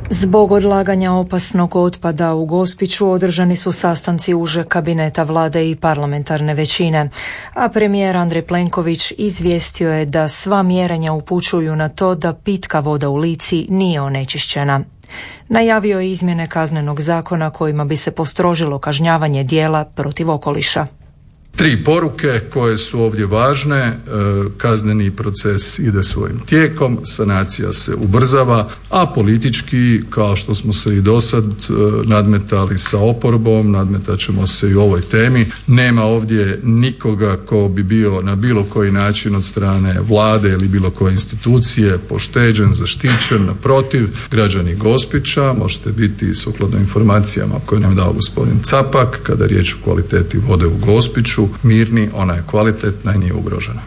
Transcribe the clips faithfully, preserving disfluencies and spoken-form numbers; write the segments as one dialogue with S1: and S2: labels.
S1: Zbog odlaganja opasnog otpada u Gospiću održani su sastanci užeg kabineta vlade i parlamentarne većine, a premijer Andrej Plenković izvijestio je da sva mjerenja upućuju na to da pitka voda u Lici nije onečišćena. Najavio je izmjene kaznenog zakona kojima bi se postrožilo kažnjavanje djela protiv okoliša.
S2: Tri poruke koje su ovdje važne, kazneni proces ide svojim tijekom, sanacija se ubrzava, a politički, kao što smo se i dosad nadmetali sa oporbom, nadmetat ćemo se i u ovoj temi. Nema ovdje nikoga ko bi bio na bilo koji način od strane vlade ili bilo koje institucije pošteđen, zaštićen. Naprotiv, građani Gospića, možete biti sukladno informacijama koje nam je dao gospodin Capak, kada je riječ o kvaliteti vode u Gospiću, mirni, ona je kvalitetna i nije ugrožena.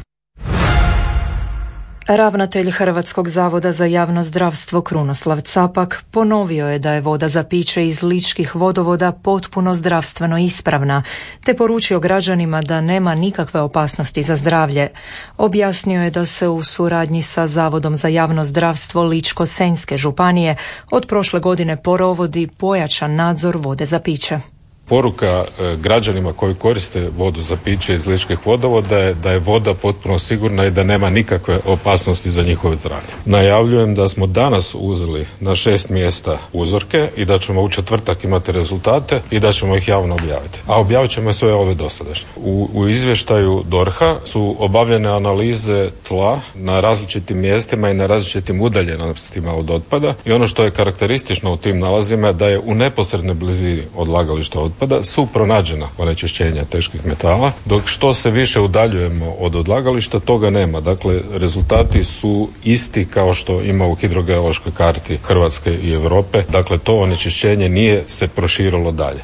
S1: Ravnatelj Hrvatskog zavoda za javno zdravstvo Krunoslav Capak ponovio je da je voda za piće iz ličkih vodovoda potpuno zdravstveno ispravna, te poručio građanima da nema nikakve opasnosti za zdravlje. Objasnio je da se u suradnji sa Zavodom za javno zdravstvo Ličko-senjske županije od prošle godine provodi pojačan nadzor vode za piće.
S3: Poruka građanima koji koriste vodu za piće iz ličkih vodovoda je da je voda potpuno sigurna i da nema nikakve opasnosti za njihovo zdravlje. Najavljujem da smo danas uzeli na šest mjesta uzorke i da ćemo u četvrtak imati rezultate i da ćemo ih javno objaviti. A objavit ćemo sve ove dosadašnje. U, u izvještaju D O R H-a su obavljene analize tla na različitim mjestima i na različitim udaljenostima od otpada i ono što je karakteristično u tim nalazima je da je u neposrednoj blizini odlagališta otpada su pronađena onečišćenja teških metala, dok što se više udaljujemo od odlagališta, toga nema. Dakle, rezultati su isti kao što ima u hidrogeološkoj karti Hrvatske i Europe. Dakle, to onečišćenje nije se proširilo dalje.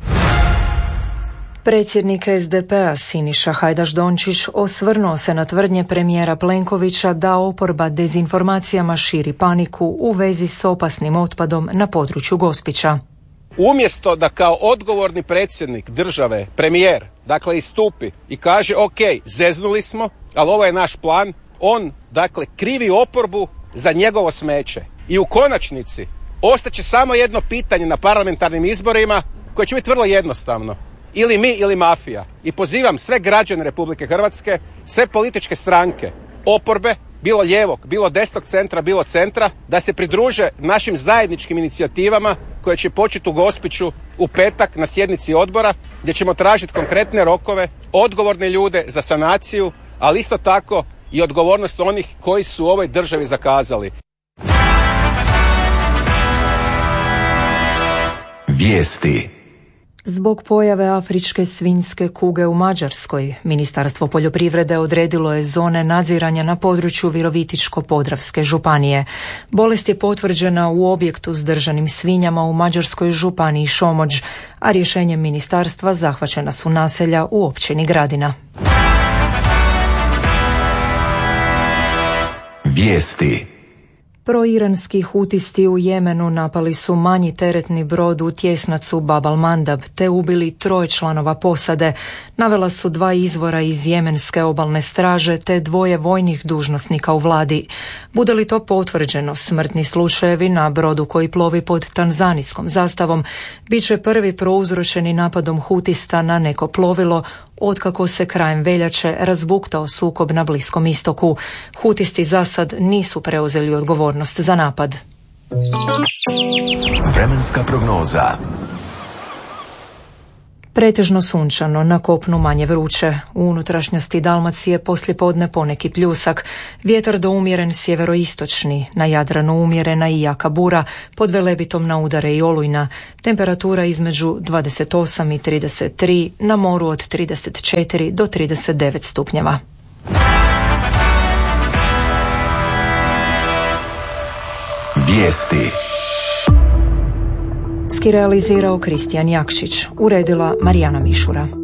S1: Predsjednik S D P-a Siniša Hajdaš-Dončić osvrnuo se na tvrdnje premijera Plenkovića da oporba dezinformacijama širi paniku u vezi s opasnim otpadom na području Gospića.
S4: Umjesto da kao odgovorni predsjednik države, premijer, dakle istupi i kaže ok, zeznuli smo, ali ovo je naš plan, on dakle krivi oporbu za njegovo smeće. I u konačnici ostaće samo jedno pitanje na parlamentarnim izborima koje će biti vrlo jednostavno. Ili mi ili mafija. I pozivam sve građane Republike Hrvatske, sve političke stranke, oporbe, bilo lijevog, bilo desnog centra, bilo centra, da se pridruže našim zajedničkim inicijativama koje će početi u Gospiću u petak na sjednici odbora, gdje ćemo tražiti konkretne rokove, odgovorne ljude za sanaciju, ali isto tako i odgovornost onih koji su u ovoj državi zakazali.
S1: Vijesti. Zbog pojave afričke svinjske kuge u Mađarskoj, Ministarstvo poljoprivrede odredilo je zone nadziranja na području Virovitičko-podravske županije. Bolest je potvrđena u objektu s držanim svinjama u Mađarskoj županiji Šomođ, a rješenjem ministarstva zahvaćena su naselja u općini Gradina. Vijesti. Proiranski hutisti u Jemenu napali su manji teretni brod u tjesnacu Bab al-Mandab te ubili troje članova posade. Navela su dva izvora iz jemenske obalne straže te dvoje vojnih dužnosnika u vladi. Bude li to potvrđeno, smrtni slučajevi na brodu koji plovi pod tanzanijskom zastavom bit će prvi prouzročeni napadom hutista na neko plovilo otkako se krajem veljače razbuktao sukob na Bliskom istoku. Hutisti za sad nisu preuzeli odgovornost za napad. Vremenska prognoza. Pretežno sunčano, na kopnu manje vruće. U unutrašnjosti Dalmacije poslijepodne poneki pljusak. Vjetar do umjeren sjeveroistočni, na Jadranu umjerena i jaka bura, pod Velebitom na udare i olujna. Temperatura između dvadeset osam i trideset tri, na moru od trideset četiri do trideset devet stupnjeva. Vijesti. Realizirao Kristijan Jakšić, uredila Marijana Mišura.